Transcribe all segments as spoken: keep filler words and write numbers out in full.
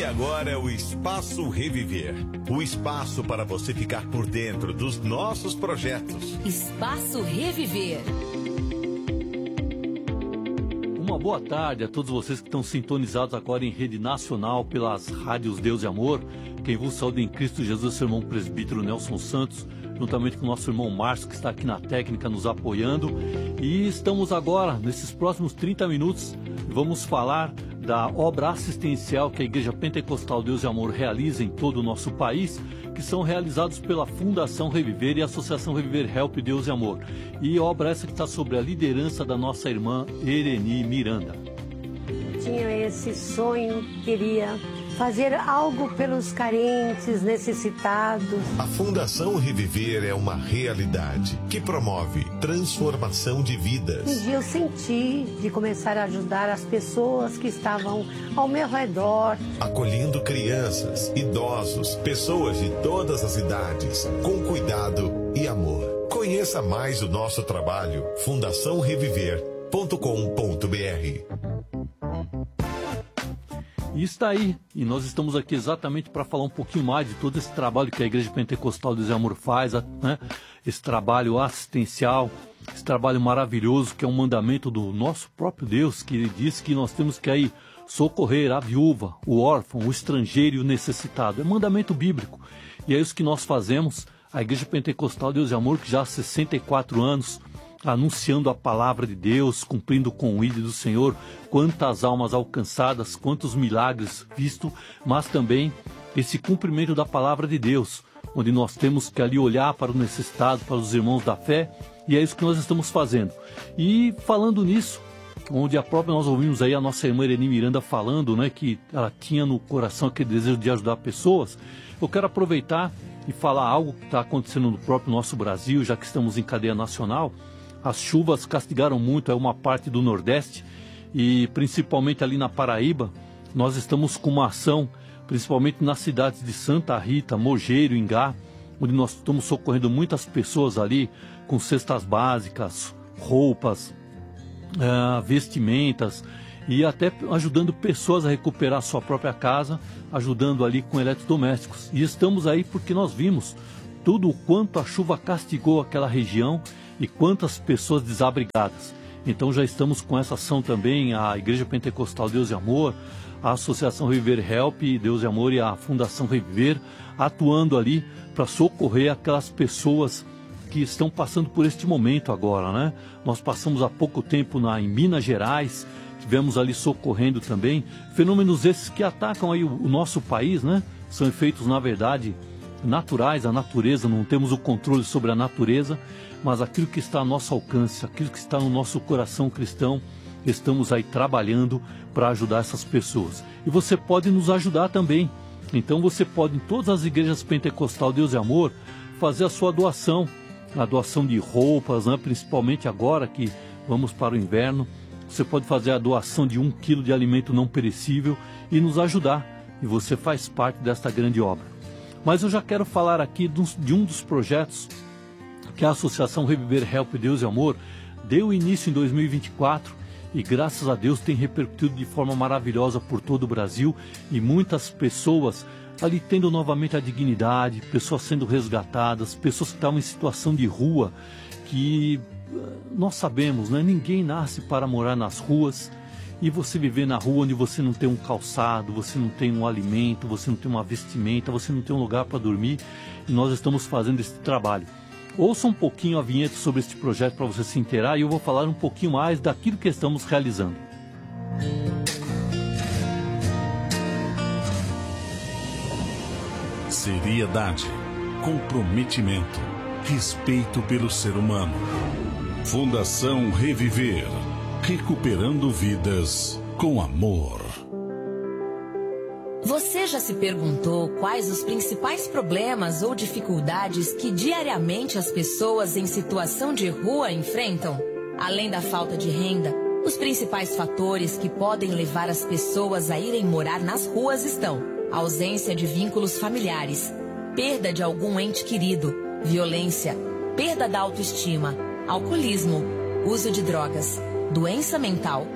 E agora o Espaço Reviver. O espaço para você ficar por dentro dos nossos projetos. Espaço Reviver. Uma boa tarde a todos vocês que estão sintonizados agora em rede nacional pelas rádios Deus e Amor. Quem vos saúda em Cristo Jesus, seu irmão presbítero Nelson Santos, juntamente com o nosso irmão Márcio, que está aqui na técnica nos apoiando. E estamos agora, nesses próximos trinta minutos, vamos falar da obra assistencial que a Igreja Pentecostal Deus e Amor realiza em todo o nosso país, que são realizados pela Fundação Reviver e a Associação Reviver Help Deus e Amor. E obra essa que está sob a liderança da nossa irmã Ereni Miranda. Tinha esse sonho, queria fazer algo pelos carentes, necessitados. A Fundação Reviver é uma realidade que promove transformação de vidas. Um dia eu senti de começar a ajudar as pessoas que estavam ao meu redor. Acolhendo crianças, idosos, pessoas de todas as idades, com cuidado e amor. Conheça mais o nosso trabalho, fundação reviver ponto com ponto b r. E está aí, e nós estamos aqui exatamente para falar um pouquinho mais de todo esse trabalho que a Igreja Pentecostal Deus e Amor faz, né? Esse trabalho assistencial, esse trabalho maravilhoso que é um mandamento do nosso próprio Deus, que ele diz que nós temos que aí socorrer a viúva, o órfão, o estrangeiro e o necessitado. É mandamento bíblico. E é isso que nós fazemos, a Igreja Pentecostal Deus e Amor, que já há sessenta e quatro anos, anunciando a palavra de Deus, cumprindo com o ídolo do Senhor, quantas almas alcançadas, quantos milagres vistos, mas também esse cumprimento da palavra de Deus, onde nós temos que ali olhar para o necessitado, para os irmãos da fé, e é isso que nós estamos fazendo. E falando nisso, onde a própria nós ouvimos aí a nossa irmã Ereni Miranda falando, né, que ela tinha no coração aquele desejo de ajudar pessoas, eu quero aproveitar e falar algo que está acontecendo no próprio nosso Brasil, já que estamos em cadeia nacional. As chuvas castigaram muito, é uma parte do Nordeste e principalmente ali na Paraíba. Nós estamos com uma ação, principalmente nas cidades de Santa Rita, Mogeiro, Ingá, onde nós estamos socorrendo muitas pessoas ali com cestas básicas, roupas, uh, vestimentas e até ajudando pessoas a recuperar a sua própria casa, ajudando ali com eletrodomésticos. E estamos aí porque nós vimos tudo o quanto a chuva castigou aquela região e quantas pessoas desabrigadas. Então já estamos com essa ação também, a Igreja Pentecostal Deus e Amor, a Associação Reviver Help Deus e Amor e a Fundação Reviver, atuando ali para socorrer aquelas pessoas que estão passando por este momento agora, né? Nós passamos há pouco tempo na, em Minas Gerais, tivemos ali socorrendo também, fenômenos esses que atacam aí o, o nosso país, né? São efeitos, na verdade, naturais, a natureza, não temos o controle sobre a natureza, mas aquilo que está ao nosso alcance, aquilo que está no nosso coração cristão, estamos aí trabalhando para ajudar essas pessoas. E você pode nos ajudar também. Então você pode, em todas as igrejas Pentecostal Deus e Amor, fazer a sua doação, a doação de roupas, né? Principalmente agora que vamos para o inverno. Você pode fazer a doação de um quilo de alimento não perecível e nos ajudar. E você faz parte desta grande obra. Mas eu já quero falar aqui de um dos projetos que a Associação Reviver Help Deus e Amor deu início em dois mil e vinte e quatro e graças a Deus tem repercutido de forma maravilhosa por todo o Brasil e muitas pessoas ali tendo novamente a dignidade, pessoas sendo resgatadas, pessoas que estavam em situação de rua, que nós sabemos, né? Ninguém nasce para morar nas ruas. E você viver na rua onde você não tem um calçado, você não tem um alimento, você não tem uma vestimenta, você não tem um lugar para dormir, e nós estamos fazendo esse trabalho. Ouça um pouquinho a vinheta sobre este projeto para você se inteirar e eu vou falar um pouquinho mais daquilo que estamos realizando. Seriedade, comprometimento, respeito pelo ser humano. Fundação Reviver. Recuperando vidas com amor. Você já se perguntou quais os principais problemas ou dificuldades que diariamente as pessoas em situação de rua enfrentam? Além da falta de renda, os principais fatores que podem levar as pessoas a irem morar nas ruas estão: ausência de vínculos familiares, perda de algum ente querido, violência, perda da autoestima, alcoolismo, uso de drogas, doença mental,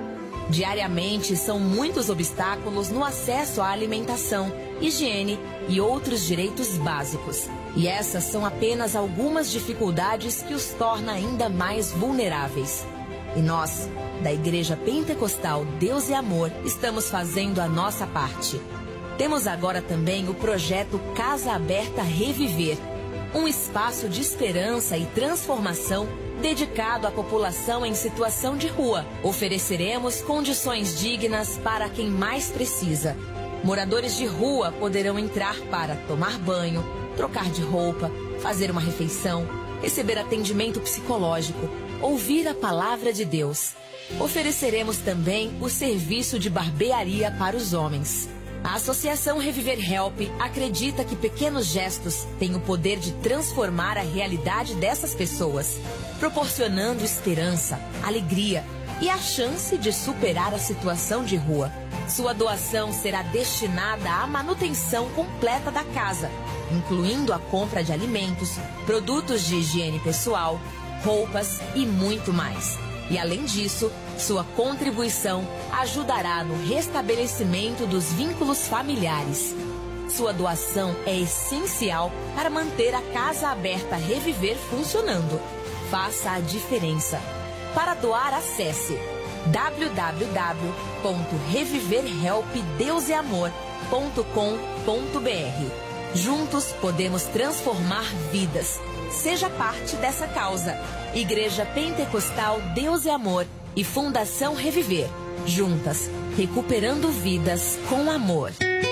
Diariamente, são muitos obstáculos no acesso à alimentação, higiene e outros direitos básicos. E essas são apenas algumas dificuldades que os torna ainda mais vulneráveis. E nós, da Igreja Pentecostal Deus e Amor, estamos fazendo a nossa parte. Temos agora também o projeto Casa Aberta Reviver, um espaço de esperança e transformação dedicado à população em situação de rua. Ofereceremos condições dignas para quem mais precisa. Moradores de rua poderão entrar para tomar banho, trocar de roupa, fazer uma refeição, receber atendimento psicológico, ouvir a palavra de Deus. Ofereceremos também o serviço de barbearia para os homens. A Associação Reviver Help acredita que pequenos gestos têm o poder de transformar a realidade dessas pessoas, proporcionando esperança, alegria e a chance de superar a situação de rua. Sua doação será destinada à manutenção completa da casa, incluindo a compra de alimentos, produtos de higiene pessoal, roupas e muito mais. E além disso, sua contribuição ajudará no restabelecimento dos vínculos familiares. Sua doação é essencial para manter a Casa Aberta Reviver funcionando. Faça a diferença. Para doar, acesse w w w ponto reviver help deus e amor ponto com ponto b r. Juntos podemos transformar vidas. Seja parte dessa causa. Igreja Pentecostal Deus e Amor e Fundação Reviver. Juntas, recuperando vidas com amor.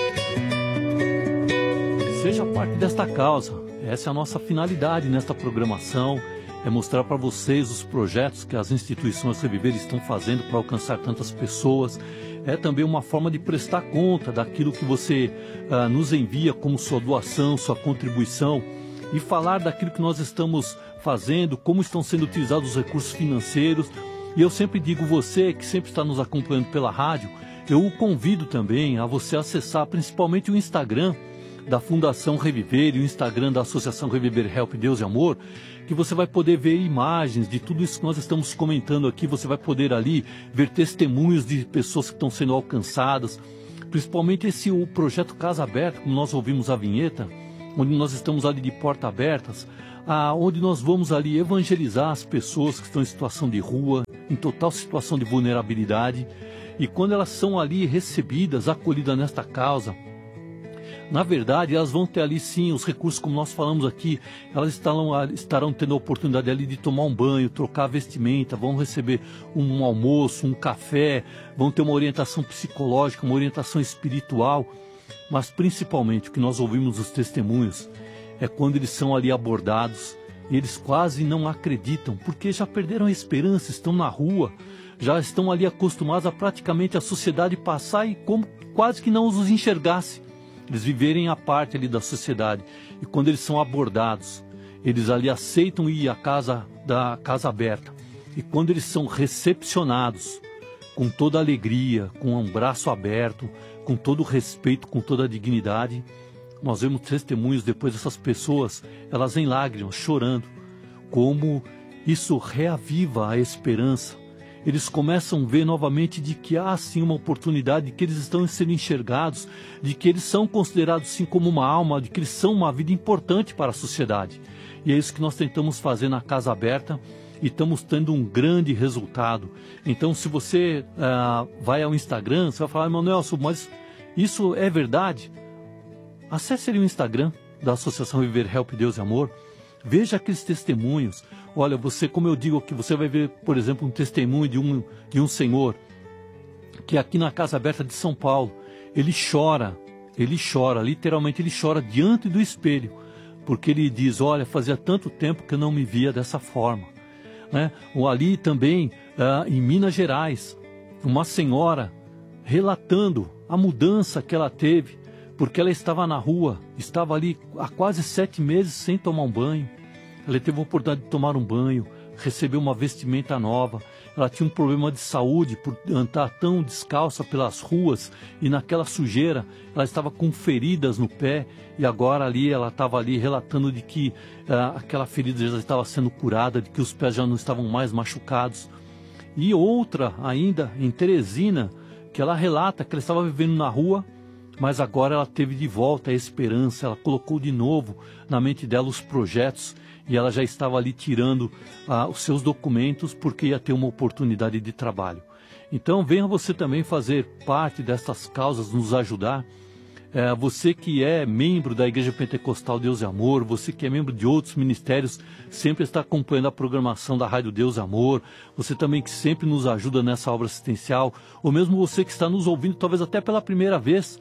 Seja parte desta causa. Essa é a nossa finalidade nesta programação. É mostrar para vocês os projetos que as instituições Reviver estão fazendo para alcançar tantas pessoas. É também uma forma de prestar conta daquilo que você ah, nos envia como sua doação, sua contribuição, e falar daquilo que nós estamos fazendo, como estão sendo utilizados os recursos financeiros. E eu sempre digo, você que sempre está nos acompanhando pela rádio, eu o convido também a você acessar principalmente o Instagram da Fundação Reviver e o Instagram da Associação Reviver Help Deus e Amor, que você vai poder ver imagens de tudo isso que nós estamos comentando aqui. Você vai poder ali ver testemunhos de pessoas que estão sendo alcançadas, principalmente esse o projeto Casa Aberta, como nós ouvimos a vinheta, onde nós estamos ali de porta abertas, ah, onde nós vamos ali evangelizar as pessoas que estão em situação de rua, em total situação de vulnerabilidade, e quando elas são ali recebidas, acolhidas nesta causa, na verdade, elas vão ter ali sim os recursos, como nós falamos aqui. Elas estarão, estarão tendo a oportunidade ali de tomar um banho, trocar a vestimenta, vão receber um almoço, um café, vão ter uma orientação psicológica, uma orientação espiritual. Mas principalmente o que nós ouvimos nos testemunhos é quando eles são ali abordados, eles quase não acreditam, porque já perderam a esperança, estão na rua, já estão ali acostumados a praticamente a sociedade passar e como quase que não os enxergasse. Eles viverem a parte ali da sociedade. E quando eles são abordados, eles ali aceitam ir à casa da Casa Aberta. E quando eles são recepcionados com toda a alegria, com um braço aberto, com todo o respeito, com toda a dignidade, nós vemos testemunhos depois dessas pessoas, elas em lágrimas, chorando, como isso reaviva a esperança. Eles começam a ver novamente de que há sim uma oportunidade, de que eles estão sendo enxergados, de que eles são considerados sim como uma alma, de que eles são uma vida importante para a sociedade. E é isso que nós tentamos fazer na Casa Aberta e estamos tendo um grande resultado. Então, se você uh, vai ao Instagram, você vai falar, irmão Nelson, mas isso é verdade? Acesse ali o Instagram da Associação Viver Help Deus e Amor, veja aqueles testemunhos. Olha, você, como eu digo aqui, você vai ver, por exemplo, um testemunho de um, de um senhor que aqui na Casa Aberta de São Paulo, ele chora, ele chora, literalmente ele chora diante do espelho, porque ele diz, olha, fazia tanto tempo que eu não me via dessa forma. Né? Ou ali também, uh, em Minas Gerais, uma senhora relatando a mudança que ela teve, porque ela estava na rua, estava ali há quase sete meses sem tomar um banho. Ela teve a oportunidade de tomar um banho, recebeu uma vestimenta nova. Ela tinha um problema de saúde por andar tão descalça pelas ruas e naquela sujeira. Ela estava com feridas no pé e agora ali ela estava ali relatando de que uh, aquela ferida já estava sendo curada, de que os pés já não estavam mais machucados. E outra ainda em Teresina, que ela relata que ela estava vivendo na rua, mas agora ela teve de volta a esperança, ela colocou de novo na mente dela os projetos e ela já estava ali tirando ah, os seus documentos porque ia ter uma oportunidade de trabalho. Então venha você também fazer parte dessas causas, nos ajudar. É, você que é membro da Igreja Pentecostal Deus e Amor, você que é membro de outros ministérios, sempre está acompanhando a programação da Rádio Deus e Amor, você também que sempre nos ajuda nessa obra assistencial, ou mesmo você que está nos ouvindo talvez até pela primeira vez,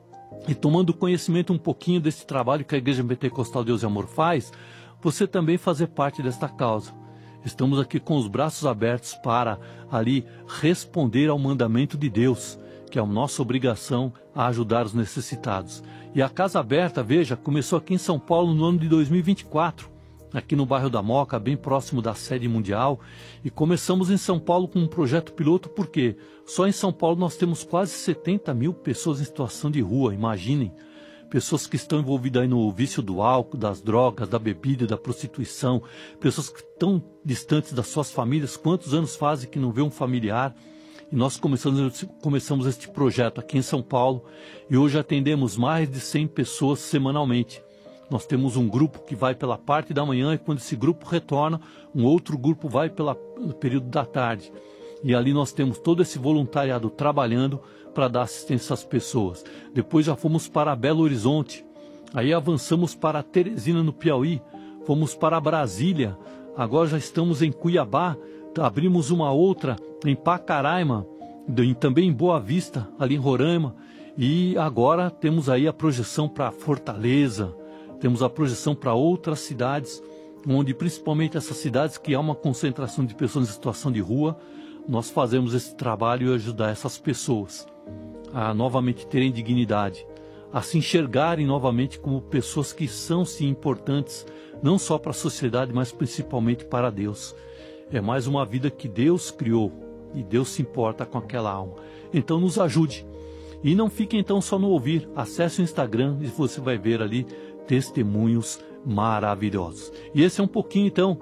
e tomando conhecimento um pouquinho desse trabalho que a Igreja Pentecostal Deus e Amor faz, você também fazer parte desta causa. Estamos aqui com os braços abertos para ali responder ao mandamento de Deus, que é a nossa obrigação a ajudar os necessitados. E a Casa Aberta, veja, começou aqui em São Paulo no ano de dois mil e vinte e quatro, aqui no bairro da Moca, bem próximo da sede mundial, e começamos em São Paulo com um projeto piloto, porque só em São Paulo nós temos quase setenta mil pessoas em situação de rua, imaginem, pessoas que estão envolvidas aí no vício do álcool, das drogas, da bebida, da prostituição, pessoas que estão distantes das suas famílias, quantos anos fazem que não vê um familiar. E nós começamos, começamos este projeto aqui em São Paulo e hoje atendemos mais de cem pessoas semanalmente. Nós temos um grupo que vai pela parte da manhã e quando esse grupo retorna, um outro grupo vai pela, pelo período da tarde. E ali nós temos todo esse voluntariado trabalhando para dar assistência às pessoas. Depois já fomos para Belo Horizonte, aí avançamos para Teresina, no Piauí, fomos para Brasília, agora já estamos em Cuiabá, abrimos uma outra em Pacaraima, também em Boa Vista, ali em Roraima, e agora temos aí a projeção para Fortaleza, temos a projeção para outras cidades, onde principalmente essas cidades que há uma concentração de pessoas em situação de rua, nós fazemos esse trabalho e ajudar essas pessoas a novamente terem dignidade, a se enxergarem novamente como pessoas que são sim importantes, não só para a sociedade, mas principalmente para Deus. É mais uma vida que Deus criou e Deus se importa com aquela alma. Então nos ajude. E não fique então só no ouvir. Acesse o Instagram e você vai ver ali testemunhos maravilhosos. E esse é um pouquinho então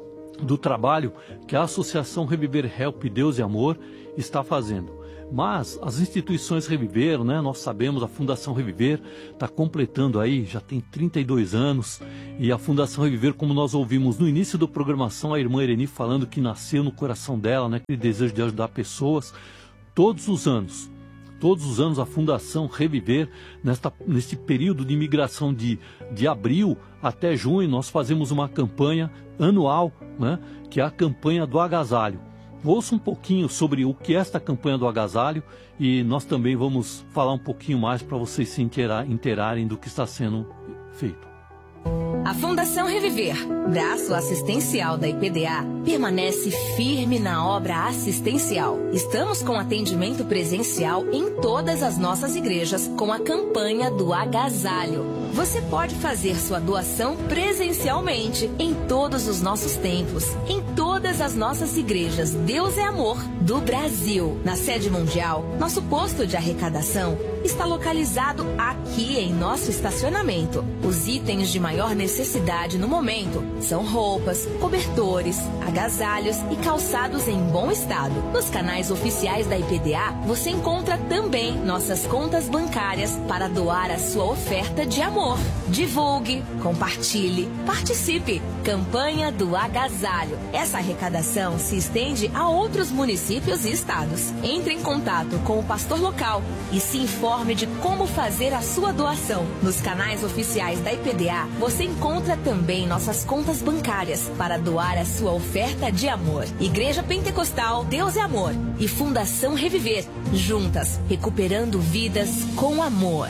do trabalho que a Associação Reviver Help Deus e Amor está fazendo. Mas as instituições Reviver, né, nós sabemos, a Fundação Reviver está completando aí, já tem trinta e dois anos, e a Fundação Reviver, como nós ouvimos no início da programação, a irmã Ireni falando que nasceu no coração dela, né, aquele desejo de ajudar pessoas, todos os anos, todos os anos a Fundação Reviver, nesta, neste período de imigração de, de abril até junho, nós fazemos uma campanha anual, né, que é a campanha do agasalho. Ouça um pouquinho sobre o que é esta campanha do agasalho e nós também vamos falar um pouquinho mais para vocês se inteirarem do que está sendo feito. A Fundação Reviver, braço assistencial da I P D A, permanece firme na obra assistencial. Estamos com atendimento presencial em todas as nossas igrejas com a campanha do agasalho. Você pode fazer sua doação presencialmente em todos os nossos templos, em todas as nossas igrejas Deus é Amor do Brasil. Na sede mundial, nosso posto de arrecadação está localizado aqui em nosso estacionamento. Os itens de maior necessidade no momento são roupas, cobertores, agasalhos e calçados em bom estado. Nos canais oficiais da I P D A, você encontra também nossas contas bancárias para doar a sua oferta de amor. Divulgue, compartilhe, participe. Campanha do agasalho. Essa arrecadação se estende a outros municípios e estados. Entre em contato com o pastor local e se informe de como fazer a sua doação. Nos canais oficiais da I P D A, você encontra também nossas contas bancárias para doar a sua oferta de amor. Igreja Pentecostal Deus é Amor e Fundação Reviver, juntas, recuperando vidas com amor.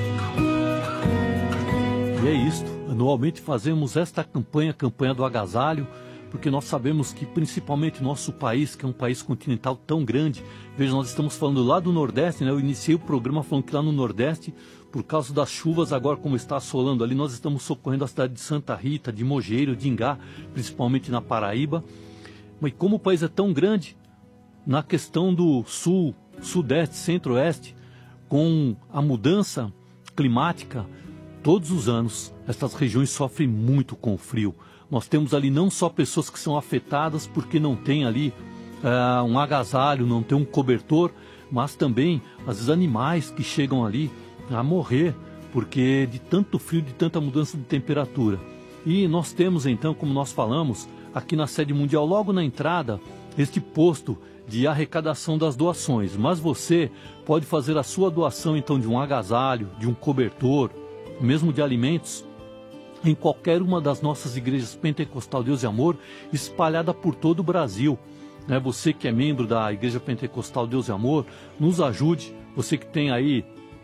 E é isto, anualmente fazemos esta campanha, a campanha do agasalho, porque nós sabemos que principalmente nosso país, que é um país continental tão grande, veja, nós estamos falando lá do Nordeste, né? Eu iniciei o programa falando que lá no Nordeste, por causa das chuvas, agora como está assolando ali, nós estamos socorrendo a cidade de Santa Rita, de Mogeiro, de Ingá, principalmente na Paraíba. Mas como o país é tão grande, na questão do sul, sudeste, centro-oeste, com a mudança climática, todos os anos, estas regiões sofrem muito com o frio. Nós temos ali não só pessoas que são afetadas porque não tem ali uh, um agasalho, não ter um cobertor, mas também os animais que chegam ali a morrer, porque de tanto frio, de tanta mudança de temperatura. E nós temos então, como nós falamos, aqui na sede mundial, logo na entrada, este posto de arrecadação das doações. Mas você pode fazer a sua doação então de um agasalho, de um cobertor, mesmo de alimentos, em qualquer uma das nossas igrejas Pentecostal Deus e Amor, espalhada por todo o Brasil. Né? Você que é membro da Igreja Pentecostal Deus e Amor, nos ajude. Você que tem aí,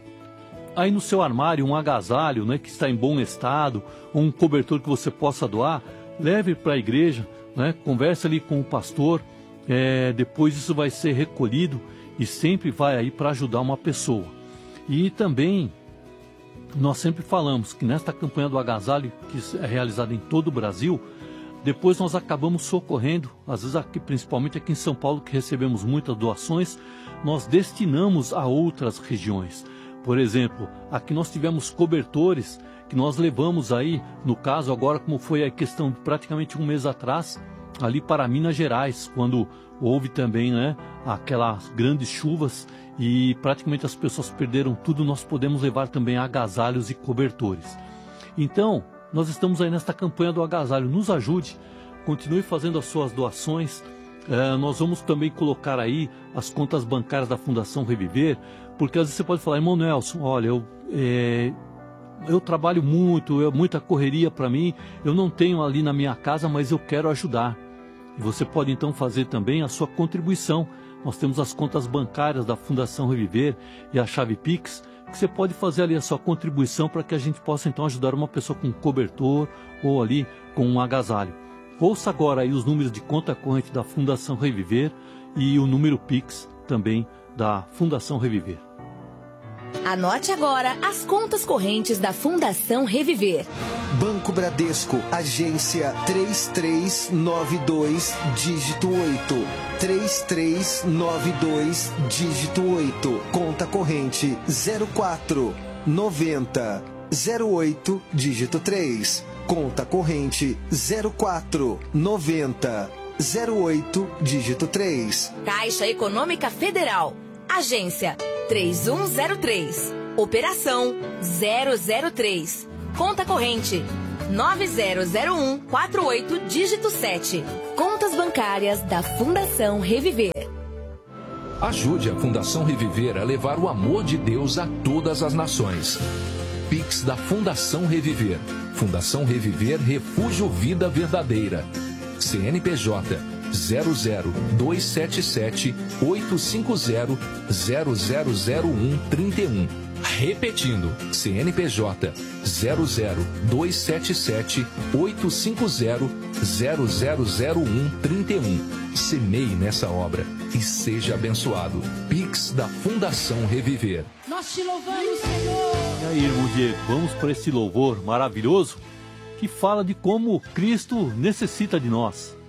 aí no seu armário um agasalho, né, que está em bom estado, ou um cobertor que você possa doar, leve para a igreja, né? Converse ali com o pastor, é, depois isso vai ser recolhido e sempre vai aí para ajudar uma pessoa. E também nós sempre falamos que nesta campanha do agasalho, que é realizada em todo o Brasil, depois nós acabamos socorrendo, às vezes aqui, principalmente aqui em São Paulo, que recebemos muitas doações, nós destinamos a outras regiões. Por exemplo, aqui nós tivemos cobertores que nós levamos aí, no caso agora, como foi a questão de praticamente um mês atrás, ali para Minas Gerais, quando houve também, né, aquelas grandes chuvas e praticamente as pessoas perderam tudo, nós podemos levar também agasalhos e cobertores. Então, nós estamos aí nesta campanha do agasalho, nos ajude, continue fazendo as suas doações. É, nós vamos também colocar aí as contas bancárias da Fundação Reviver, porque às vezes você pode falar, irmão Nelson, olha, eu, é, eu trabalho muito, é muita correria para mim, eu não tenho ali na minha casa, mas eu quero ajudar. E você pode então fazer também a sua contribuição. Nós temos as contas bancárias da Fundação Reviver e a chave Pix, que você pode fazer ali a sua contribuição para que a gente possa então ajudar uma pessoa com um cobertor ou ali com um agasalho. Ouça agora aí os números de conta corrente da Fundação Reviver e o número Pix também da Fundação Reviver. Anote agora as contas correntes da Fundação Reviver. Banco Bradesco, agência três três nove dois, dígito oito. três três nove dois, dígito oito. Conta corrente zero quatro noventa zero oito, dígito três. Conta corrente zero quatro noventa zero oito, dígito três. Caixa Econômica Federal. Agência três um zero três. Operação zero zero três. Conta corrente nove zero zero um quatro oito, dígito sete. Contas bancárias da Fundação Reviver. Ajude a Fundação Reviver a levar o amor de Deus a todas as nações. Pix da Fundação Reviver. Fundação Reviver Refúgio Vida Verdadeira. C N P J zero zero dois sete sete oito cinco zero zero zero zero um três um. Repetindo, C N P J zero zero dois sete sete oito cinco zero zero zero zero um três um. Semeie nessa obra e seja abençoado. Pix da Fundação Reviver. Nós te louvamos, Senhor. E aí, irmão Diego, vamos para esse louvor maravilhoso que fala de como Cristo necessita de nós.